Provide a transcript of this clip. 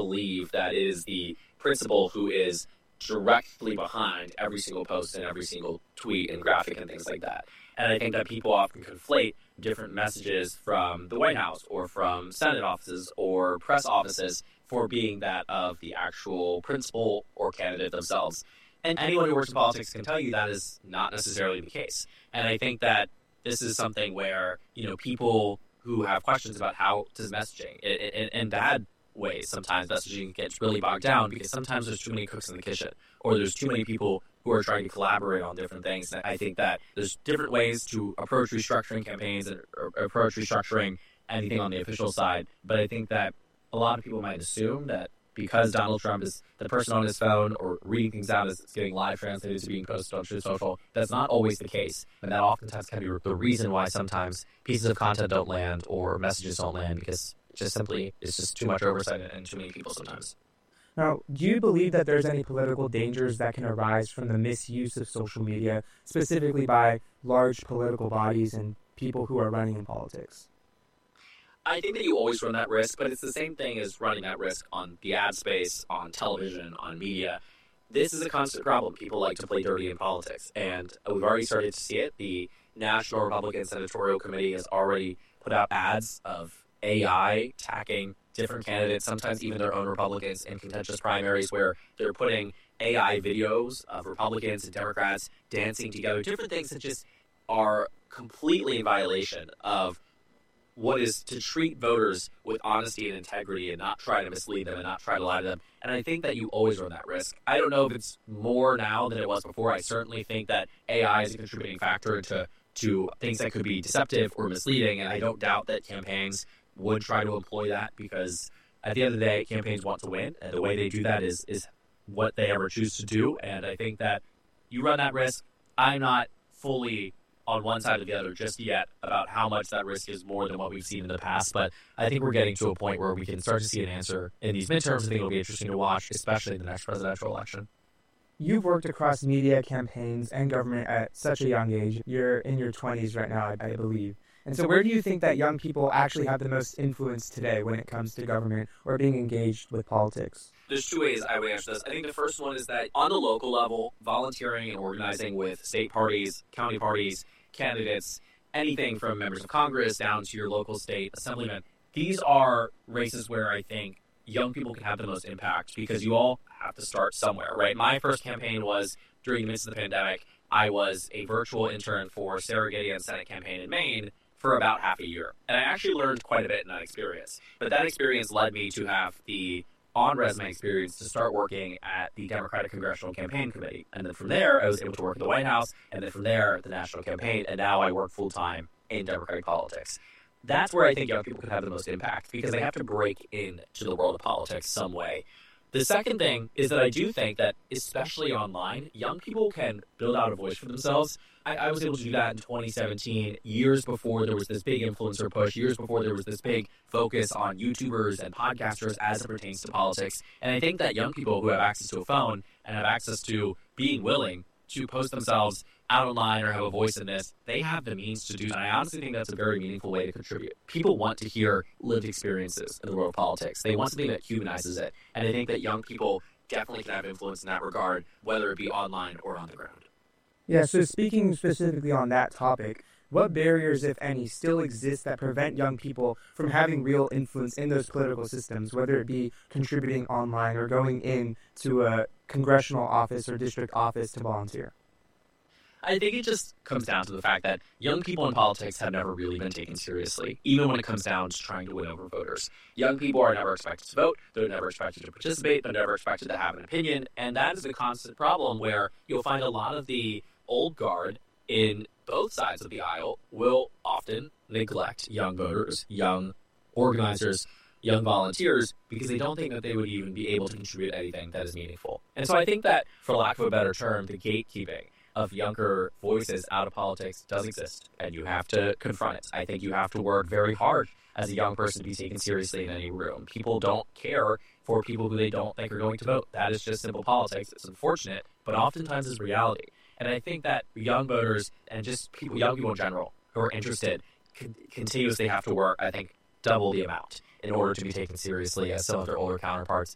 believe that it is the principal who is directly behind every single post and every single tweet and graphic and things like that. And I think that people often conflate different messages from the White House or from Senate offices or press offices for being that of the actual principal or candidate themselves. And anyone who works in politics can tell you that is not necessarily the case. And I think that this is something where, people who have questions about how does messaging, in bad ways, sometimes messaging gets really bogged down because sometimes there's too many cooks in the kitchen, or there's too many people who are trying to collaborate on different things. And I think that there's different ways to approach restructuring campaigns and approach restructuring anything on the official side. But I think that a lot of people might assume that because Donald Trump is the person on his phone or reading things out as it's getting live translated to being posted on Truth Social, that's not always the case. And that oftentimes can be the reason why sometimes pieces of content don't land or messages don't land, because it's just too much oversight and too many people sometimes. Now, do you believe that there's any political dangers that can arise from the misuse of social media, specifically by large political bodies and people who are running in politics? I think that you always run that risk, but it's the same thing as running that risk on the ad space, on television, on media. This is a constant problem. People like to play dirty in politics, and we've already started to see it. The National Republican Senatorial Committee has already put out ads of AI attacking different candidates, sometimes even their own Republicans, in contentious primaries where they're putting AI videos of Republicans and Democrats dancing together, different things that just are completely in violation of what is to treat voters with honesty and integrity and not try to mislead them and not try to lie to them. And I think that you always run that risk. I don't know if it's more now than it was before. I certainly think that AI is a contributing factor to things that could be deceptive or misleading, and I don't doubt that campaigns would try to employ that, because at the end of the day, campaigns want to win, and the way they do that is what they ever choose to do. And I think that you run that risk. I'm not fully on one side or the other just yet about how much that risk is more than what we've seen in the past, but I think we're getting to a point where we can start to see an answer in these midterms. I think it'll be interesting to watch, especially in the next presidential election. You've worked across media, campaigns, and government at such a young age. You're in your 20s right now, I believe. And so where do you think that young people actually have the most influence today when it comes to government or being engaged with politics? There's two ways I would answer this. I think the first one is that on the local level, volunteering and organizing with state parties, county parties, candidates, anything from members of Congress down to your local state assemblyman, these are races where I think young people can have the most impact, because you all have to start somewhere, right? My first campaign was during the midst of the pandemic. I was a virtual intern for Sarah Gideon's Senate campaign in Maine for about half a year. And I actually learned quite a bit in that experience. But that experience led me to have the on-resume experience to start working at the Democratic Congressional Campaign Committee. And then from there, I was able to work at the White House, and then from there at the National Campaign, and now I work full-time in Democratic politics. That's where I think young people can have the most impact, because they have to break into the world of politics some way. The second thing is that I do think that, especially online, young people can build out a voice for themselves. I was able to do that in 2017, years before there was this big influencer push, years before there was this big focus on YouTubers and podcasters as it pertains to politics. And I think that young people who have access to a phone and have access to being willing to post themselves out online or have a voice in this, they have the means to do that. And I honestly think that's a very meaningful way to contribute. People want to hear lived experiences in the world of politics. They want something that humanizes it. And I think that young people definitely can have influence in that regard, whether it be online or on the ground. Yeah, so speaking specifically on that topic, what barriers, if any, still exist that prevent young people from having real influence in those political systems, whether it be contributing online or going into a congressional office or district office to volunteer? I think it just comes down to the fact that young people in politics have never really been taken seriously, even when it comes down to trying to win over voters. Young people are never expected to vote, they're never expected to participate, they're never expected to have an opinion, and that is a constant problem where you'll find a lot of the old guard in both sides of the aisle will often neglect young voters, young organizers, young volunteers, because they don't think that they would even be able to contribute anything that is meaningful. And so I think that, for lack of a better term, the gatekeeping of younger voices out of politics does exist, and you have to confront it. I think you have to work very hard as a young person to be taken seriously in any room. People don't care for people who they don't think are going to vote. That is just simple politics. It's unfortunate, but oftentimes is reality. And I think that young voters and just young people in general who are interested continuously have to work, I think, double the amount in order to be taken seriously as some of their older counterparts